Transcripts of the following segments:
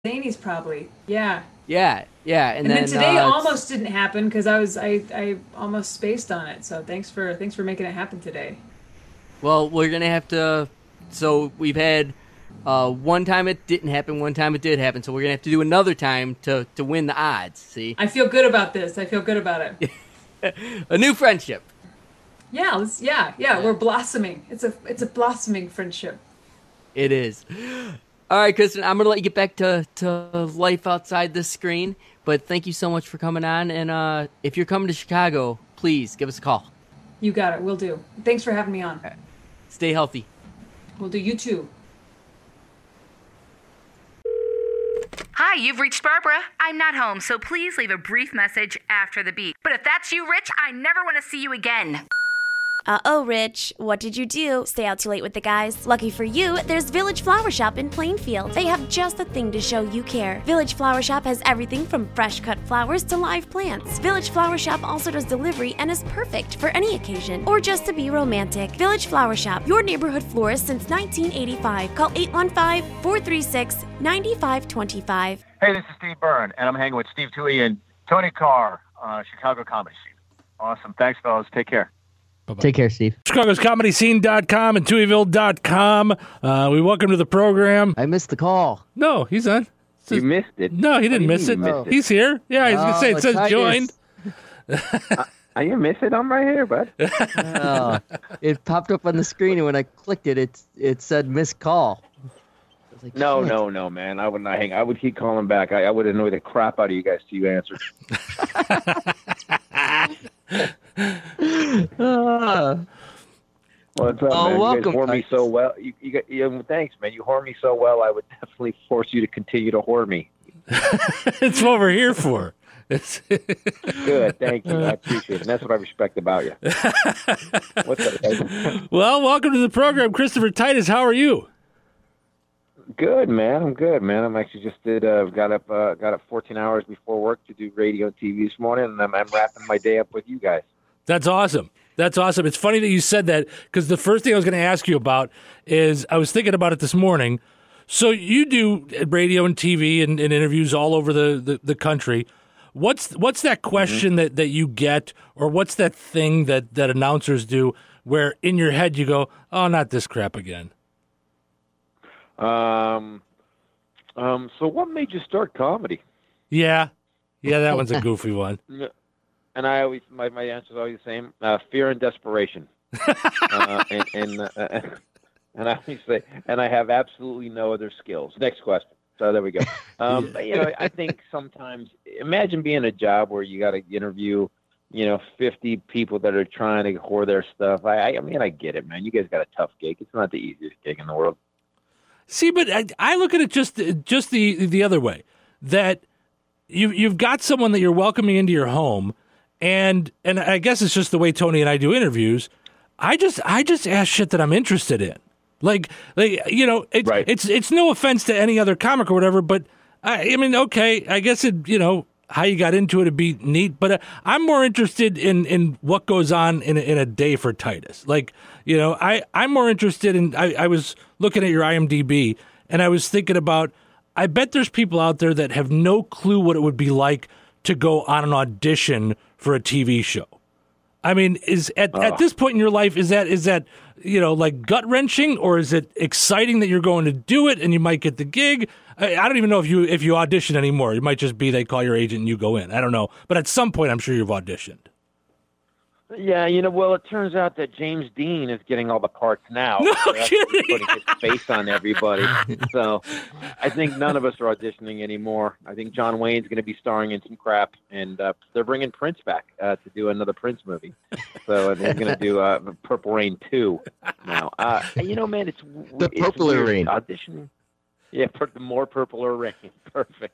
Zanies probably. Yeah. Yeah, and And then then today almost didn't happen because I almost spaced on it. So thanks for making it happen today. well, we're gonna have to. So we've had one time it didn't happen, one time it did happen. So we're gonna have to do another time to win the odds. See, I feel good about this. I feel good about it. a new friendship. Yeah, Yeah, we're blossoming. It's a blossoming friendship. it is. All right, Kristen, I'm gonna let you get back to life outside this screen. But thank you so much for coming on. And if you're coming to Chicago, please give us a call. You got it. We'll do. Thanks for having me on. Stay healthy. We'll do you too. Hi, you've reached Barbara. I'm not home, so please leave a brief message after the beep. But if that's you, Rich, I never want to see you again. Uh-oh, Rich. What did you do? Stay out too late with the guys? Lucky for you, there's Village Flower Shop in Plainfield. They have just the thing to show you care. Village Flower Shop has everything from fresh cut flowers to live plants. Village Flower Shop also does delivery and is perfect for any occasion or just to be romantic. Village Flower Shop, your neighborhood florist since 1985. Call 815-436-9525. Hey, this is Steve Byrne, and I'm hanging with Steve Toohey and Tony Carr on Chicago Comedy Scene. Awesome. Thanks, fellas. Take care. Bye-bye. Take care, Steve. Chicago's ComedyScene.com and TuiVille.com. We welcome to the program. I missed the call. No, he's on. You missed it. No, he didn't What do miss you it. mean you missed it? He's here. Yeah, he's going to say it says joined. You missed it? I'm right here, bud. It popped up on the screen, and when I clicked it, it said missed call. I was like, No, shit. no, man. I would not hang. I would keep calling back. I would annoy the crap out of you guys till you answered. What's up, man? You welcome. guys whore me so well. Thanks, man. You whore me so well, I would definitely force you to continue to whore me. It's what we're here for. Good, thank you. I appreciate it. And that's what I respect about you. What's up, guys? Well, welcome to the program, Christopher Titus. How are you? Good, man. I'm good, man. I'm actually just got up 14 hours before work to do radio and TV this morning, and I'm wrapping my day up with you guys. That's awesome. That's awesome. It's funny that you said that because the first thing I was going to ask you about is I was thinking about it this morning. So you do radio and TV and interviews all over the country. What's that question that you get, or what's that thing that announcers do where in your head you go, oh, not this crap again? So what made you start comedy? Yeah, that one's a goofy one. And I always my answer is always the same: fear and desperation. And I always say, and I have absolutely no other skills. Next question. So there we go. But, I think sometimes imagine being a job where you got to interview, 50 people that are trying to whore their stuff. I mean, I get it, man. You guys got a tough gig. It's not the easiest gig in the world. See, but I look at it just the other way, that you've got someone that you're welcoming into your home, and I guess it's just the way Tony and I do interviews. I just ask shit that I'm interested in. Like Right. It's no offense to any other comic or whatever, but I mean, okay, I guess how you got into it would be neat, but I'm more interested in what goes on in a day for Titus. Like, I'm more interested in. I was looking at your IMDb, and I was thinking about. I bet there's people out there that have no clue what it would be like to go on an audition for a TV show. I mean, at this point in your life, is that like gut wrenching, or is it exciting that you're going to do it and you might get the gig? I don't even know if you audition anymore. It might just be they call your agent and you go in. I don't know, but at some point, I'm sure you've auditioned. Yeah, well, it turns out that James Dean is getting all the parts now. No So that's kidding. putting his face on everybody. So I think none of us are auditioning anymore. I think John Wayne's going to be starring in some crap, and they're bringing Prince back to do another Prince movie. So they're going to do Purple Rain 2 now. Man, it's Purpler Rain. Auditioning. Yeah, the more Purpler Rain. Perfect.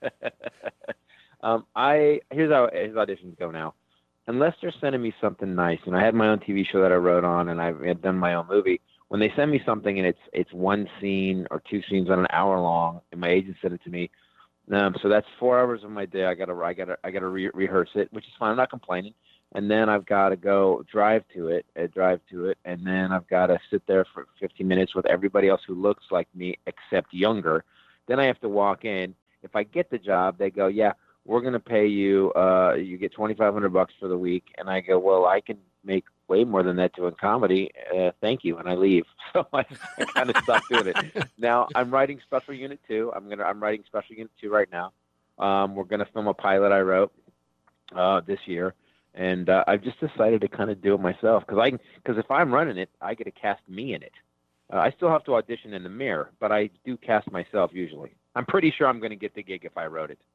Here's how his auditions go now. Unless they're sending me something nice, I had my own TV show that I wrote on, and I had done my own movie. When they send me something and it's one scene or two scenes on an hour long, and my agent sent it to me, so that's 4 hours of my day. I gotta rehearse it, which is fine. I'm not complaining. And then I've got to go drive to it, and then I've got to sit there for 15 minutes with everybody else who looks like me except younger, Then I have to walk in. If I get the job, they go, yeah, we're going to pay you. You get $2,500 for the week. And I go, well, I can make way more than that doing comedy. Thank you. And I leave. So I kind of stopped doing it. Now I'm writing Special Unit 2. I'm writing Special Unit 2 right now. We're going to film a pilot I wrote this year. And I've just decided to kind of do it myself because if I'm running it, I get to cast me in it. I still have to audition in the mirror, but I do cast myself usually. I'm pretty sure I'm going to get the gig if I wrote it.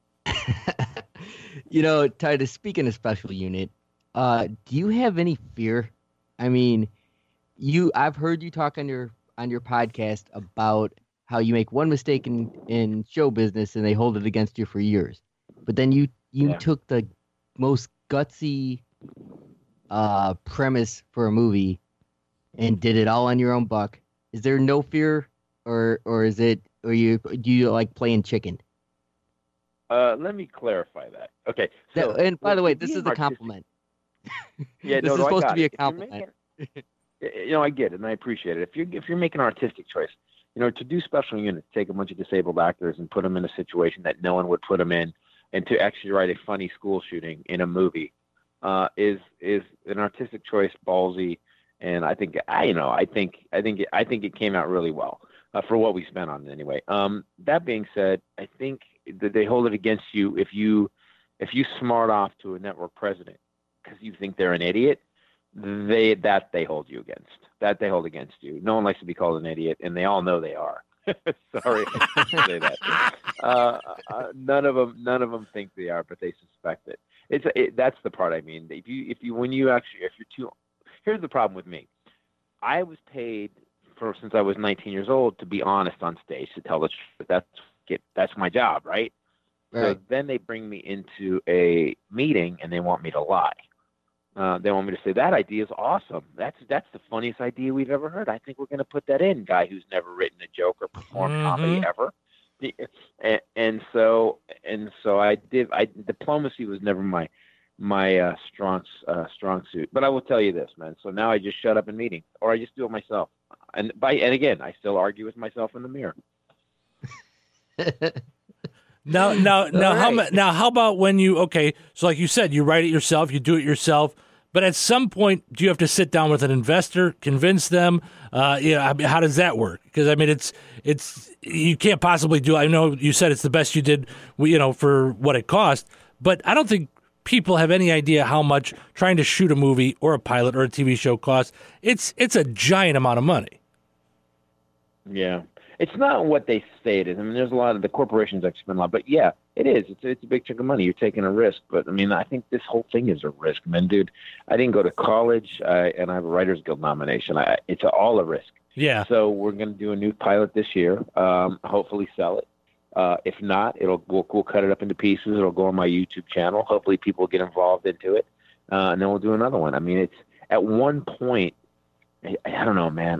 Titus, speaking of Special Unit, do you have any fear? I mean, I've heard you talk on your podcast about how you make one mistake in show business and they hold it against you for years. But then you took the most gutsy premise for a movie and did it all on your own buck. Is there no fear, or do you like playing chicken? Let me clarify that. Okay. So, and by the way, this is a compliment. Yeah, this is supposed to be a compliment. I get it, and I appreciate it. If you're making an artistic choice, to do Special Unit, take a bunch of disabled actors and put them in a situation that no one would put them in, and to actually write a funny school shooting in a movie, is an artistic choice, ballsy, and I think it came out really well for what we spent on it anyway. That being said, I think that they hold it against you if you smart off to a network president because you think they're an idiot. They hold you against. That they hold against you. No one likes to be called an idiot, and they all know they are. Sorry to say that. None of them think they are, but they suspect it. That's the part I mean. Here's the problem with me. I was paid since I was 19 years old to be honest on stage, to tell the truth. That's my job, right? So then they bring me into a meeting and they want me to lie. They want me to say that idea is awesome. That's the funniest idea we've ever heard. I think we're going to put that in. Guy who's never written a joke or performed comedy ever. And so I did. Diplomacy was never my strong suit. But I will tell you this, man. So now I just shut up in meetings, or I just do it myself. And again, I still argue with myself in the mirror. Now, how about when so like you said, you write it yourself, you do it yourself, but at some point, do you have to sit down with an investor, convince them? How does that work? Because I mean, it's you can't possibly do. I know you said it's the best you did, for what it cost, but I don't think people have any idea how much trying to shoot a movie or a pilot or a TV show costs. It's a giant amount of money. Yeah. It's not what they say it is. I mean, there's a lot of the corporations that spend a lot, but yeah, it is. It's a big chunk of money. You're taking a risk, but I mean, I think this whole thing is a risk, man, dude. I didn't go to college, and I have a Writers Guild nomination. It's all a risk. Yeah. So we're going to do a new pilot this year. Hopefully, sell it. If not, we'll cut it up into pieces. It'll go on my YouTube channel. Hopefully, people get involved into it, and then we'll do another one. I mean, it's at one point. I don't know, man.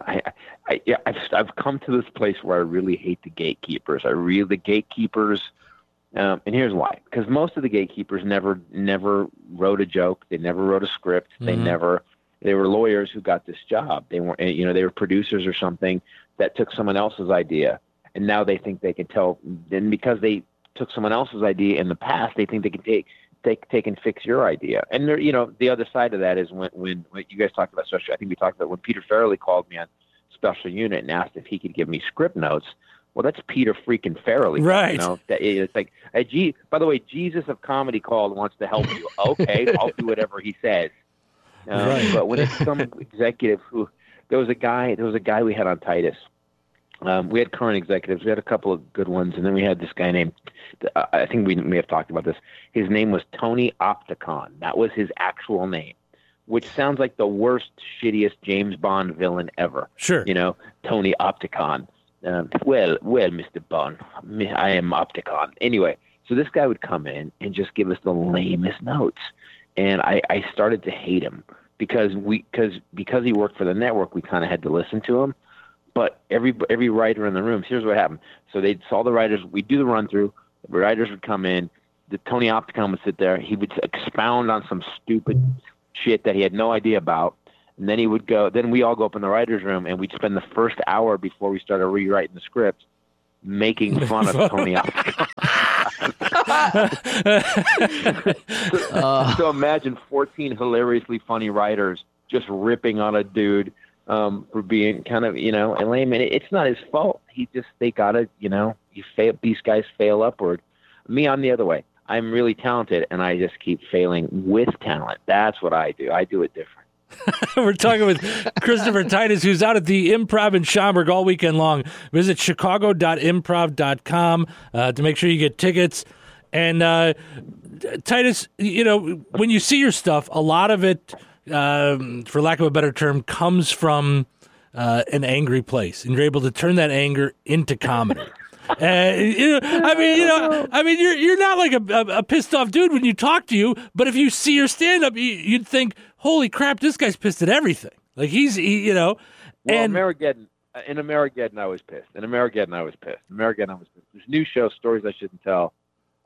I've come to this place where I really hate the gatekeepers. The gatekeepers, and here's why. Because most of the gatekeepers never wrote a joke. They never wrote a script. Mm-hmm. They were lawyers who got this job. They weren't, they were producers or something that took someone else's idea, and now they think they can tell. Then because they took someone else's idea in the past, they think they can take and fix your idea. And there, the other side of that is when you guys talked about special. I think we talked about when Peter Farrelly called me on Special Unit and asked if he could give me script notes. Well, that's Peter freaking Farrelly, right? It's like, by the way, Jesus of comedy called, wants to help you. Okay, I'll do whatever he says. Right. But when it's some executive there was a guy we had on Titus. We had current executives. We had a couple of good ones, and then we had this guy named, I think we may have talked about this. His name was Tony Opticon. That was his actual name, which sounds like the worst, shittiest James Bond villain ever. Sure. Tony Opticon. Well, Mr. Bond, I am Opticon. Anyway, so this guy would come in and just give us the lamest notes, and I started to hate him because he worked for the network. We kind of had to listen to him. But every writer in the room, here's what happened. So they saw the writers. We'd do the run-through. The writers would come in. The Tony Opticon would sit there. He would expound on some stupid shit that he had no idea about. And then he would go. Then we all go up in the writers' room, and we'd spend the first hour before we started rewriting the script making fun of Tony Oscar. So imagine 14 hilariously funny writers just ripping on a dude for being kind of, a lame. And it's not his fault. They gotta, these guys fail upward. Me, I'm the other way. I'm really talented, and I just keep failing with talent. That's what I do. I do it different. We're talking with Christopher Titus, who's out at the Improv in Schaumburg all weekend long. Visit chicago.improv.com to make sure you get tickets. And Titus, when you see your stuff, a lot of it, for lack of a better term, comes from an angry place, and you're able to turn that anger into comedy. You're not like a pissed off dude when you talk to you, but if you see your stand up, you'd think, holy crap, this guy's pissed at everything. Like Well, and in Amerigeddon, I was pissed. This new show, Stories I Shouldn't Tell,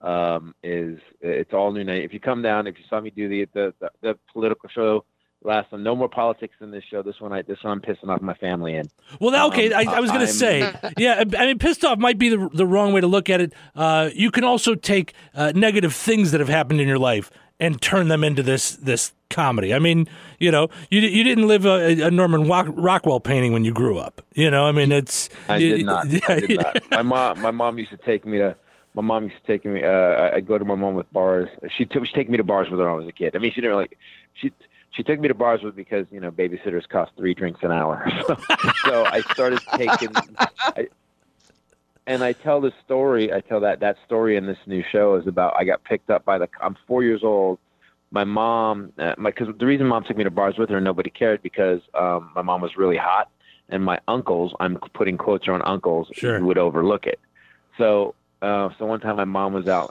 it's all new night. If you come down, if you saw me do the political show last one, no more politics in this show. This one I'm pissing off my family in. Well, okay, I was going to say, yeah, I mean, pissed off might be the wrong way to look at it. You can also take negative things that have happened in your life and turn them into this comedy. I mean, you didn't live a Norman Rockwell painting when you grew up. I mean, it's. I did not. My mom used to take me to. I go to my mom with bars. She'd take me to bars with her when I was a kid. I mean, she didn't really. She took me to bars because babysitters cost 3 drinks an hour. So I started taking. And I tell this story. I tell that story in this new show is about I got picked up by I'm 4 years old. My mom, because the reason mom took me to bars with her, nobody cared because my mom was really hot, and my uncles, I'm putting quotes on uncles, sure, would overlook it. So one time my mom was out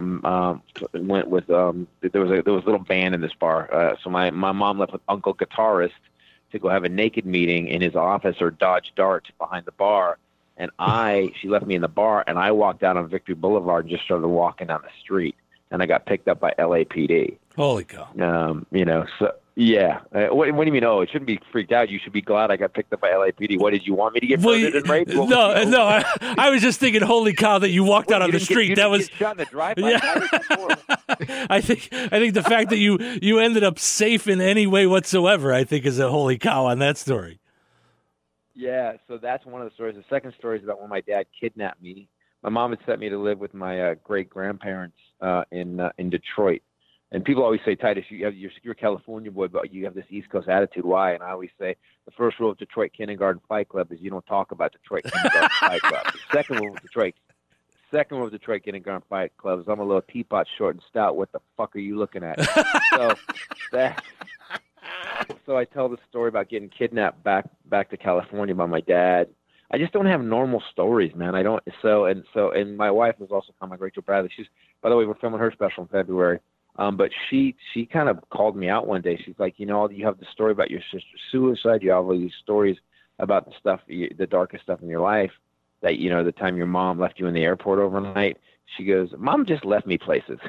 went with there was a little band in this bar. So my mom left with Uncle Guitarist to go have a naked meeting in his office or Dodge Dart behind the bar. And she left me in the bar, and I walked out on Victory Boulevard and just started walking down the street, and I got picked up by LAPD. Holy cow! So yeah. What do you mean? Oh, it shouldn't be freaked out. You should be glad I got picked up by LAPD. What did you want me to get murdered and raped? No. I was just thinking, holy cow, that you walked out on the street. That was shot in the drive-by. Yeah. I think the fact that you ended up safe in any way whatsoever, I think, is a holy cow on that story. Yeah, so that's one of the stories. The second story is about when my dad kidnapped me. My mom had sent me to live with my great-grandparents in Detroit. And people always say, Titus, you're a California boy, but you have this East Coast attitude. Why? And I always say, the first rule of Detroit Kindergarten Fight Club is you don't talk about Detroit Kindergarten Fight Club. The second rule of Detroit Kindergarten Fight Club is I'm a little teapot, short and stout. What the fuck are you looking at? So I tell the story about getting kidnapped back to California by my dad. I just don't have normal stories, man. I don't. And my wife was also comic, Rachel Bradley. By the way, we're filming her special in February. But she kind of called me out one day. She's like, you have the story about your sister's suicide. You have all these stories about the stuff, the darkest stuff in your life. That the time your mom left you in the airport overnight. She goes, Mom just left me places.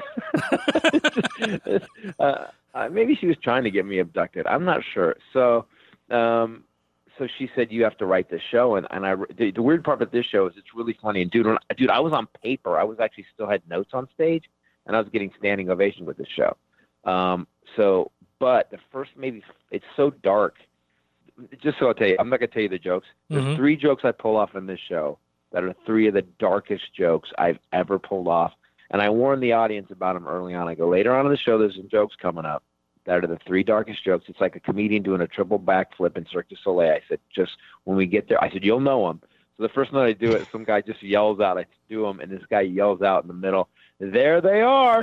Maybe she was trying to get me abducted. I'm not sure. So she said, you have to write this show. And the weird part about this show is it's really funny. And dude, I was on paper. I was actually still had notes on stage, and I was getting standing ovation with this show. But the first it's so dark. Just so I'll tell you, I'm not going to tell you the jokes. There's 3 jokes I pull off in this show that are 3 of the darkest jokes I've ever pulled off. And I warned the audience about them early on. I go, later on in the show, there's some jokes coming up that are the 3 darkest jokes. It's like a comedian doing a triple backflip in Cirque du Soleil. I said, just when we get there, I said, you'll know them. So the first night I do it, some guy just yells out, I do them, and this guy yells out in the middle, there they are.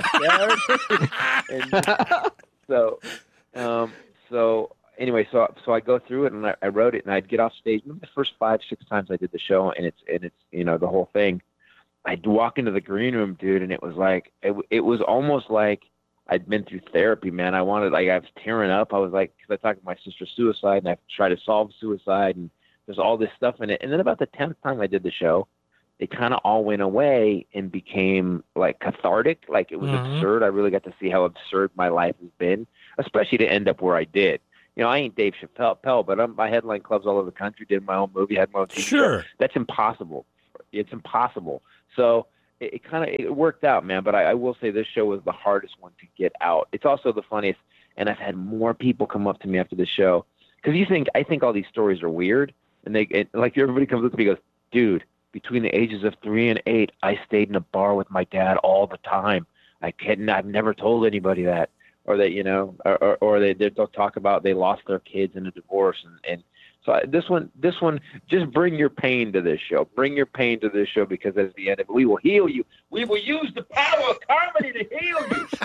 Anyway, so I go through it, and I wrote it, and I'd get off stage. Maybe the first 5-6 times I did the show, and it's the whole thing. I'd walk into the green room, dude, and it was like it was almost like I'd been through therapy, man. I was tearing up. I was like, because I talked about my sister's suicide, and I tried to solve suicide, and there's all this stuff in it. And then about the 10th time I did the show, it kind of all went away and became like cathartic. Like it was absurd. I really got to see how absurd my life has been, especially to end up where I did. I ain't Dave Chappelle, but I headline clubs all over the country, did my own movie, had my own TV show. That's impossible It's impossible. So it worked out, man. But I will say this show was the hardest one to get out. It's also the funniest, and I've had more people come up to me after the show because I think all these stories are weird, and like everybody comes up to me and goes, dude, between the ages of 3 and 8, I stayed in a bar with my dad all the time. I've never told anybody that, or that, you know, or they'll talk about they lost their kids in a divorce, and so this one, just bring your pain to this show. Bring your pain to this show because at the end of it, we will heal you. We will use the power of comedy to heal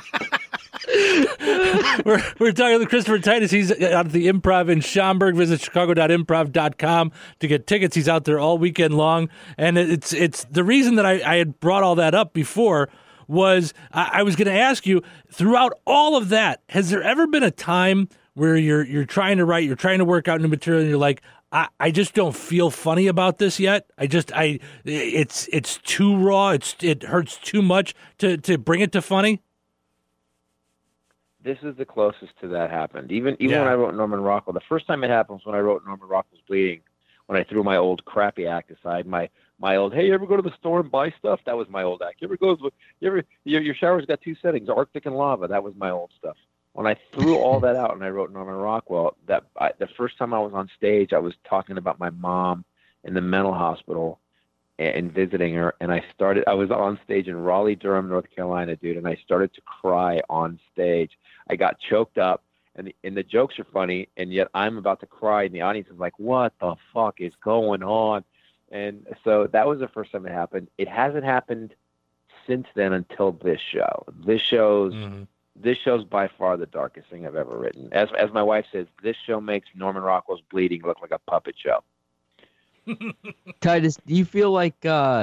you. We're talking with Christopher Titus. He's out at the Improv in Schaumburg. Visit chicago.improv.com to get tickets. He's out there all weekend long. And it's the reason that I had brought all that up before was I was going to ask you, throughout all of that, has there ever been a time where you're trying to write, you're trying to work out new material, and you're like, I just don't feel funny about this yet. It's too raw. It hurts too much to bring it to funny. This is the closest to that happened. Even when I wrote Norman Rockwell, the first time it happened was when I wrote Norman Rockwell's Bleeding, when I threw my old crappy act aside, my old, hey, you ever go to the store and buy stuff? That was my old act. Your shower's got 2 settings, Arctic and lava. That was my old stuff. When I threw all that out and I wrote Norman Rockwell, the first time I was on stage, I was talking about my mom in the mental hospital and visiting her. And I was on stage in Raleigh, Durham, North Carolina, dude. And I started to cry on stage. I got choked up and the jokes are funny. And yet I'm about to cry. And the audience is like, what the fuck is going on? And so that was the first time it happened. It hasn't happened since then until this show. This show's by far the darkest thing I've ever written. As my wife says, this show makes Norman Rockwell's Bleeding look like a puppet show. Titus, do you feel like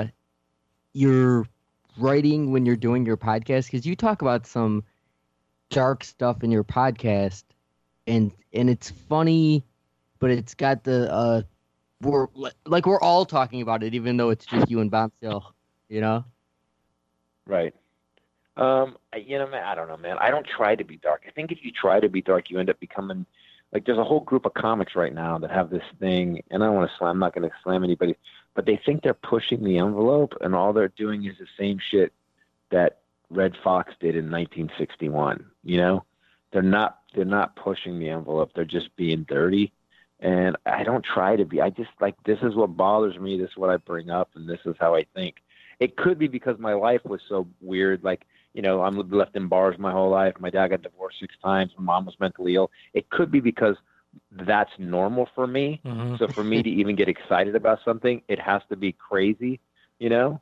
you're writing when you're doing your podcast? Because you talk about some dark stuff in your podcast, and it's funny, but it's got the we're all talking about it, even though it's just you and Bombshell, you know? Right. Man, I don't know, man. I don't try to be dark. I think if you try to be dark, you end up becoming like, there's a whole group of comics right now that have this thing, and I'm not going to slam anybody, but they think they're pushing the envelope, and all they're doing is the same shit that Red Fox did in 1961. You know, they're not pushing the envelope. They're just being dirty. And I don't try to be. I just, like, this is what bothers me. This is what I bring up, and this is how I think. It could be because my life was so weird. Like, you know, I'm left in bars my whole life. My dad got divorced 6 times. My mom was mentally ill. It could be because that's normal for me. Mm-hmm. So for me to even get excited about something, it has to be crazy, you know?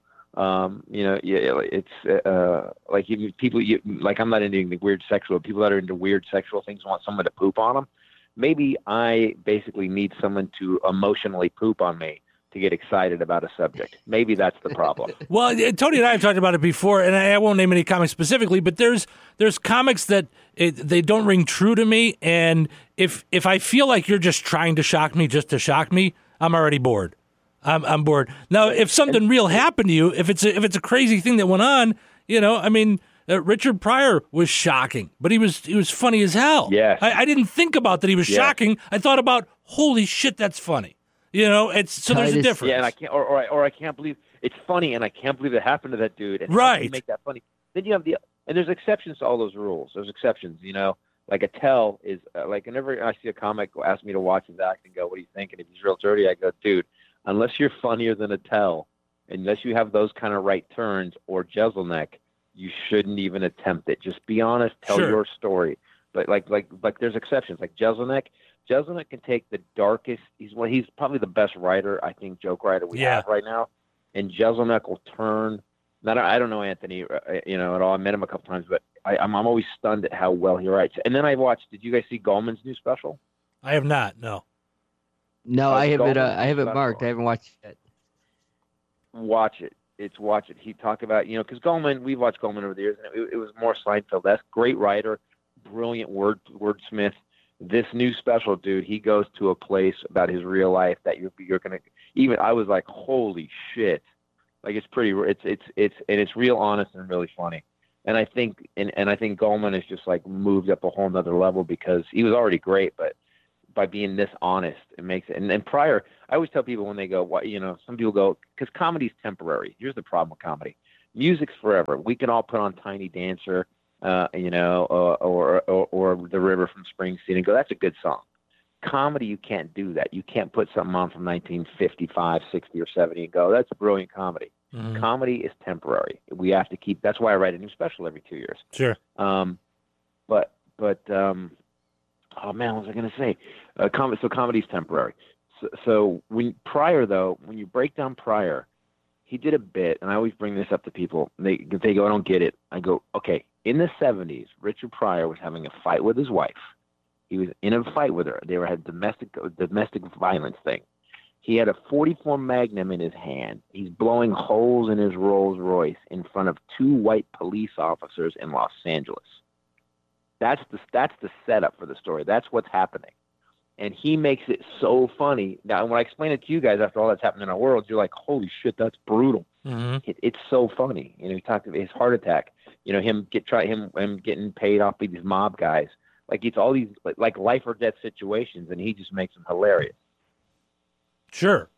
It's like like, I'm not into weird sexual. People that are into weird sexual things want someone to poop on them. Maybe I basically need someone to emotionally poop on me to get excited about a subject. Maybe that's the problem. Well, Tony and I have talked about it before, and I won't name any comics specifically, but there's comics that they don't ring true to me, and if I feel like you're just trying to shock me just to shock me, I'm already bored. I'm bored. Now, if something real happened to you, if it's a crazy thing that went on, you know, I mean, Richard Pryor was shocking, but he was funny as hell. Yeah, I didn't think about that he was shocking. I thought about, holy shit, that's funny. You know, there's a difference. Yeah, and I can't, or I can't believe it's funny, and I can't believe it happened to that dude. And right, how can you make that funny. Then you have and there's exceptions to all those rules. There's exceptions, you know. Like Attell is like, whenever I see a comic ask me to watch his act and go, "What do you think?" And if he's real dirty, I go, "Dude, unless you're funnier than Attell, unless you have those kind of right turns or Jeselnik, you shouldn't even attempt it. Just be honest, tell your story." But like there's exceptions. Like Jeselnik can take the darkest. He's probably the best writer, I think, joke writer we have right now. And Jeselnik will turn. I don't know Anthony, at all. I met him a couple times, but I'm always stunned at how well he writes. And then I watched. Did you guys see Goldman's new special? I have not. No. No, I have it marked. I haven't watched it yet. Watch it. Watch it. He talked about, because Goldman, we've watched Goldman over the years, and it was more Seinfeld-esque. Great writer, brilliant wordsmith. This new special, dude, he goes to a place about his real life that you're gonna. Even I was like, holy shit! Like, it's pretty. It's real honest and really funny. And I think Goldman has just like moved up a whole nother level because he was already great, but by being this honest. It makes it. And Pryor, I always tell people when they go, what, some people go, because comedy's temporary. Here's the problem with comedy. Music's forever. We can all put on Tiny Dancer, or The River from Springsteen and go, that's a good song. Comedy, you can't do that. You can't put something on from 1955, 60, or 70 and go, that's a brilliant comedy. Mm-hmm. Comedy is temporary. We have to keep. That's why I write a new special every 2 years. Sure. Oh man, what was I going to say? So comedy's temporary. So when Pryor, though, when you break down Pryor, he did a bit, and I always bring this up to people. They go, I don't get it. I go, okay. In the 70s, Richard Pryor was having a fight with his wife. He was in a fight with her. They had domestic violence thing. He had a .44 Magnum in his hand. He's blowing holes in his Rolls Royce in front of 2 white police officers in Los Angeles. That's the setup for the story. That's what's happening. And he makes it so funny. Now, when I explain it to you guys after all that's happened in our world, you're like, holy shit, that's brutal. Mm-hmm. It's so funny. He talked about his heart attack. Him getting paid off by these mob guys. Like, it's all these like life or death situations, and he just makes them hilarious. Sure.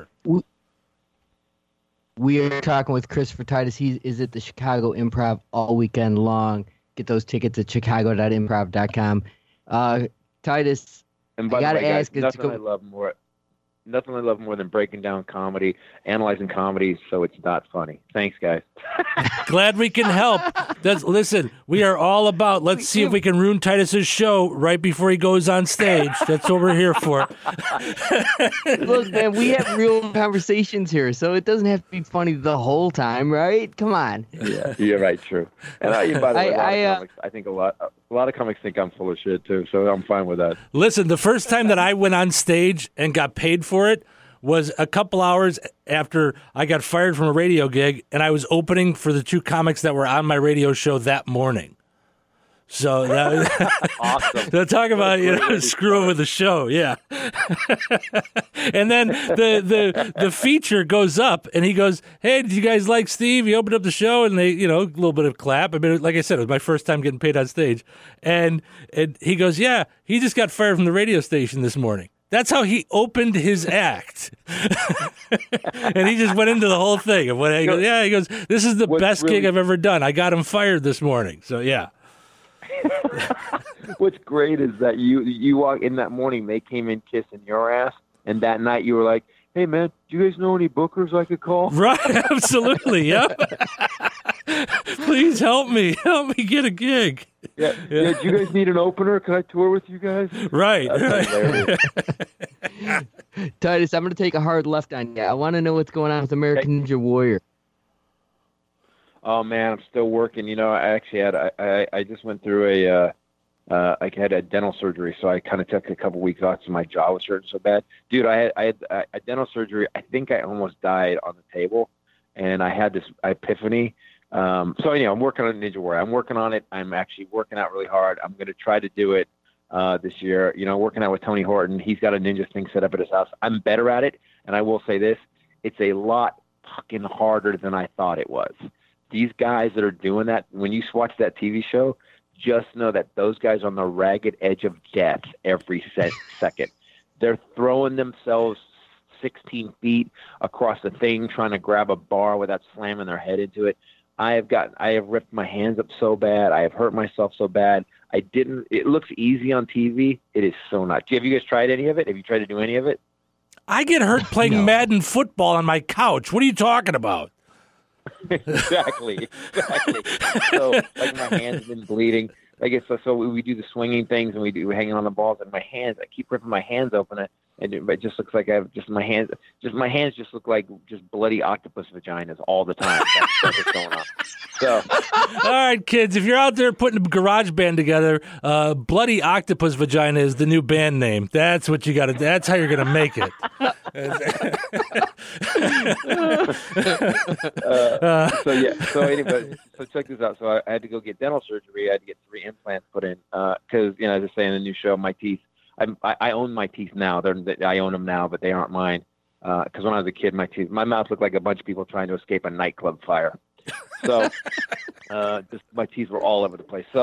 We are talking with Christopher Titus. He is at the Chicago Improv all weekend long. Get those tickets at chicago.improv.com. Titus, and by I gotta the way, guys, ask. Nothing I love more than breaking down comedy, analyzing comedy, so it's not funny. Thanks, guys. Glad we can help. Listen, we are all about. Let's see if we can ruin Titus's show right before he goes on stage. That's what we're here for. Look, man, we have real conversations here, so it doesn't have to be funny the whole time, right? Come on. Yeah, you're right. True. And by the way, I think a lot of comics think I'm full of shit too, so I'm fine with that. Listen, the first time that I went on stage and got paid for it was a couple hours after I got fired from a radio gig, and I was opening for the 2 comics that were on my radio show that morning. So that was awesome. So talk about screwing with the show, yeah. And then the feature goes up, and he goes, "Hey, did you guys like Steve? He opened up the show," and they, a little bit of clap. I mean, like I said, it was my first time getting paid on stage, and he goes, "Yeah, he just got fired from the radio station this morning." That's how he opened his act. And he just went into the whole thing. And he goes, "This is the best gig I've ever done. I got him fired this morning." So, yeah. What's great is that you walk in that morning, they came in kissing your ass, and that night you were like, "Hey, man, do you guys know any bookers I could call?" Right, absolutely, yeah. Please help me get a gig. Yeah. Do you guys need an opener? Can I tour with you guys? Right. Titus, I'm going to take a hard left on you. I want to know what's going on with American Ninja Warrior. Oh man, I'm still working. I actually I just went through I had a dental surgery, so I kind of took a couple weeks off because my jaw was hurting so bad. Dude, I had a dental surgery. I think I almost died on the table, and I had this epiphany. So anyway, I'm working on Ninja Warrior. I'm working on it. I'm actually working out really hard. I'm going to try to do it this year. Working out with Tony Horton. He's got a ninja thing set up at his house. I'm better at it, and I will say this: it's a lot fucking harder than I thought it was. These guys that are doing that, when you watch that TV show, just know that those guys are on the ragged edge of death every second. They're throwing themselves 16 feet across the thing, trying to grab a bar without slamming their head into it. I have ripped my hands up so bad. I have hurt myself so bad. It looks easy on TV. It is so not. Have you guys tried any of it? Have you tried to do any of it? I get hurt playing Madden football on my couch. What are you talking about? Exactly. So, like, my hands have been bleeding. I guess so. We do the swinging things and we're hanging on the balls, and my hands. I keep ripping my hands open, and it just looks like I have my hands. My hands just look like just bloody octopus vaginas all the time. That's what's going on. So, all right, kids, if you're out there putting a garage band together, Bloody Octopus Vagina is the new band name. That's what you got to. That's how you're gonna make it. So anyway, so check this out. So I had to go get dental surgery. I had to get 3 implants put in because as I say in the new show, my teeth. I own my teeth now. I own them now, but they aren't mine. Because when I was a kid, my mouth looked like a bunch of people trying to escape a nightclub fire. So just my teeth were all over the place. So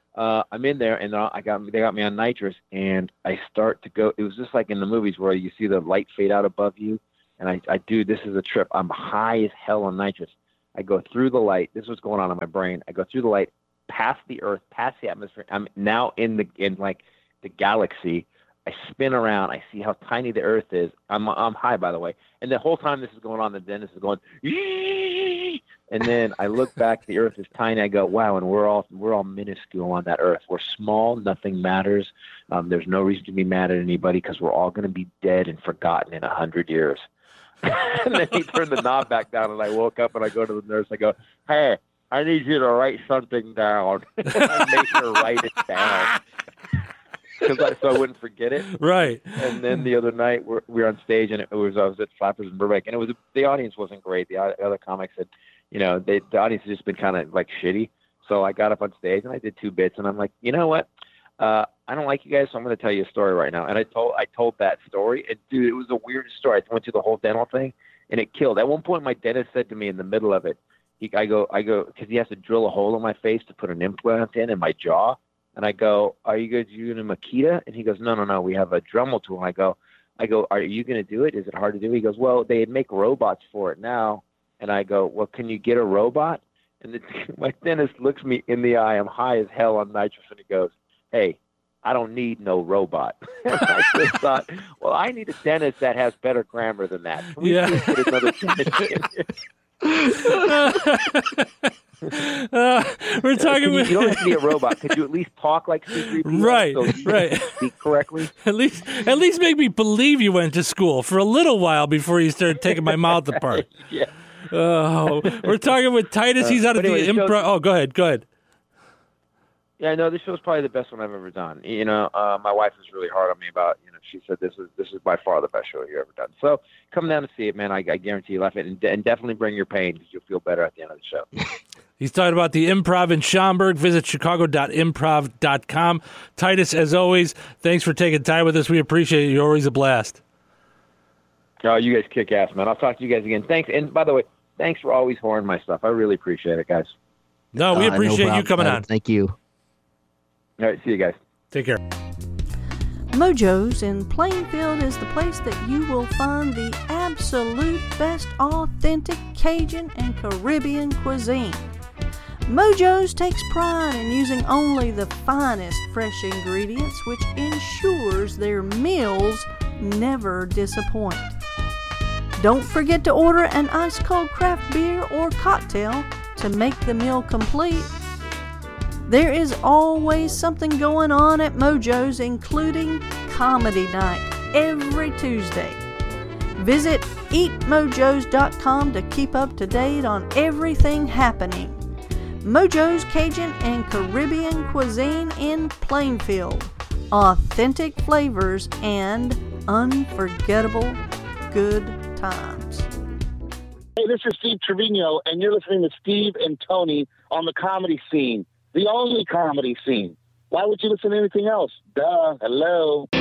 I'm in there, and they got me on nitrous, and I start to go. It was just like in the movies where you see the light fade out above you, and I do. This is a trip. I'm high as hell on nitrous. I go through the light. This is what's going on in my brain. I go through the light, past the Earth, past the atmosphere. I'm now in like the galaxy. I spin around. I see how tiny the Earth is. I'm high, by the way. And the whole time this is going on, the dentist is going, Yee! And then I look back. The Earth is tiny. I go, wow, and we're all minuscule on that Earth. We're small. Nothing matters. There's no reason to be mad at anybody because we're all going to be dead and forgotten in 100 years. And then he turned the knob back down, and I woke up, and I go to the nurse. I go, hey, I need you to write something down. I made her write it down so I wouldn't forget it. Right. And then the other night we were on stage, and I was at Flappers in Burbank, and the audience wasn't great. The other comics had, the audience had just been kind of like shitty. So I got up on stage and I did 2 bits, and I'm like, you know what? I don't like you guys, so I'm going to tell you a story right now. And I told that story, and dude, it was the weirdest story. I went through the whole dental thing, and it killed. At one point, my dentist said to me in the middle of it, I go, because he has to drill a hole in my face to put an implant in my jaw. And I go, are you guys using a Makita? And he goes, no, we have a Dremel tool. And I go, are you going to do it? Is it hard to do? He goes, well, they make robots for it now. And I go, well, can you get a robot? And my dentist looks me in the eye. I'm high as hell on nitrous, and he goes, hey, I don't need no robot. And I just thought, well, I need a dentist that has better grammar than that. Can we please get another dentist in here? We're talking. You don't have to be a robot. Could you at least talk like C-3PO? Right, so you right. can speak correctly. At least make me believe you went to school for a little while before you started taking my mouth apart. Yeah. Oh, we're talking with Titus. He's out of the improv. Oh, go ahead. Yeah, no, this show's probably the best one I've ever done. My wife was really hard on me about, she said this is by far the best show you've ever done. So come down and see it, man. I guarantee you'll laugh it, and definitely bring your pain because you'll feel better at the end of the show. He's talking about the Improv in Schaumburg. Visit chicago.improv.com. Titus, as always, thanks for taking time with us. We appreciate it. You're always a blast. Oh, you guys kick ass, man. I'll talk to you guys again. Thanks. And by the way, thanks for always whoring my stuff. I really appreciate it, guys. No, we appreciate you coming on. Thank you. All right, see you guys. Take care. Mojo's in Plainfield is the place that you will find the absolute best authentic Cajun and Caribbean cuisine. Mojo's takes pride in using only the finest fresh ingredients, which ensures their meals never disappoint. Don't forget to order an ice-cold craft beer or cocktail to make the meal complete. There is always something going on at Mojo's, including comedy night every Tuesday. Visit eatmojos.com to keep up to date on everything happening. Mojo's Cajun and Caribbean cuisine in Plainfield. Authentic flavors and unforgettable good times. Hey, this is Steve Trevino, and you're listening to Steve and Tony on the comedy scene. The only comedy scene. Why would you listen to anything else? Duh. Hello.